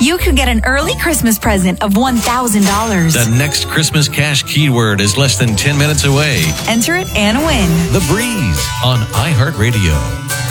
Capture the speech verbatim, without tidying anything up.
you could get an early Christmas present of one thousand dollars. The next Christmas cash keyword is less than ten minutes away. Enter it and win. The Breeze on iHeartRadio.